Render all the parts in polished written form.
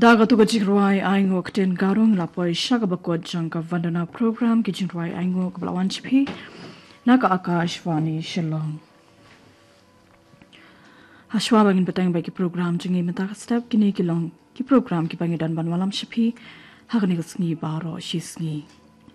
Daga tu gajik ruai aingo kten garung lapoi shaga bakot jangka vandana program gajik ruai aingo kebelawan chipi naga Akashvani Shillong. Hashwa bangin petang bagi program jengi mentak step kini kilong ki program ki bangi dan ban malam chipi hagni sngi baro shisngi.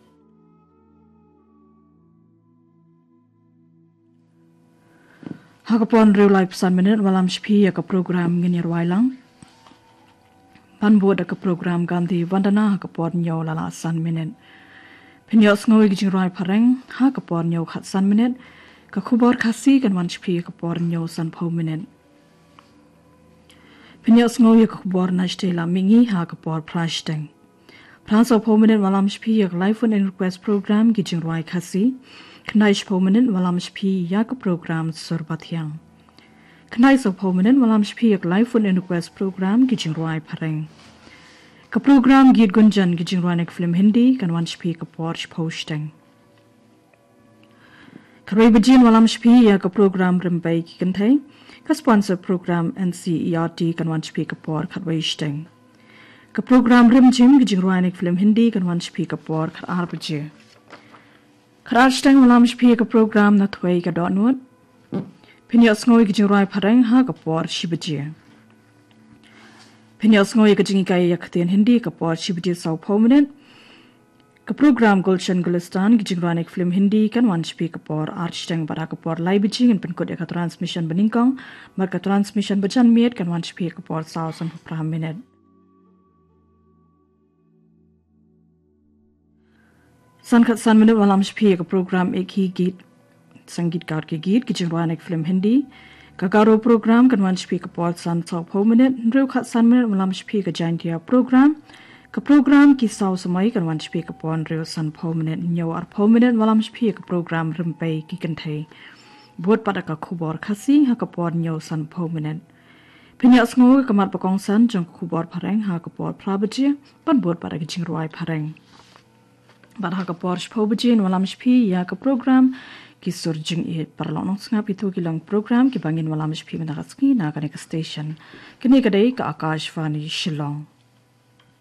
Hagapon real life pesan minute malam chipi ya ke program ngini ruai lang. Pan buat ke program ganti vandana hagapon nyaw lala san minute. Penyok ngowi gijing ruai pareng hagapon nyaw khat san minute ke kubor kasi kan wan chipi hagapon nyaw san pau minute. Penyok ngowi ke kubor nashte la mingi hagapon prashteng. Pransa pau minute malam chipi ya live phone and request program gijing ruai kasi. Knaish permanent malam shpi ya ke program surbathyang. Knaish permanent malam shpi ya live phone and request program gijing ruai pareng. Ke program git gunjan gijing ruai nek film Hindi kan wan shpi ke porch posting. Karai bajin malam shpi ya ke program rembai ki kantai. Ke sponsor program NCERT kan wan shpi ke por khatwai shteng. Ke program rimjim gijing ruai nek film Hindi kan wan shpi ke por khat arbaje. Kerajaan malam shpi ke program na thuai ke donut. Penyok ngoi ke jingrai pareng ha ke por shibaje. Penyok ngoi ke jingi kai ya khtien Hindi ke por shibaje sau permanent. Ke program Gulshan Gulistan ke jingrai nek film Hindi kan wan shpi ke por archteng bara ke por live bijing in penkot ya ke transmission beningkong mar ke transmission bajan miet kan wan shpi ke por sau san minute. Sankat san minute malam shpi ke program ek hi git संगीतकार के गीत की जिंगवान एक फिल्म हिंदी ककारो प्रोग्राम कनवान शपी का पॉल सन सौ पौ मिनट न्रू खत सन मिनट मलाम शपी का जैंटिया प्रोग्राम का प्रोग्राम की सौ समय कनवान शपी का पॉल न्रू सन पौ मिनट न्यू और पौ मिनट मलाम शपी का प्रोग्राम रिम्पे की कंठे बोट पता का खुबार खसी हा का पॉल न्यू सन पौ मिनट फिर अस्ंगो का मार पकोंग सन जंग खुबार फरेंग हा का पॉल फ्लाबजे पन बोट पता की जिंगवाई फरेंग बाद हा का पॉल शपौ बजे मलाम शपी या का programme ki surjing i parlong ngap itu kilang program ki bangin malam shpi menakaski na ka station kini kadai ka Akashvani Shillong.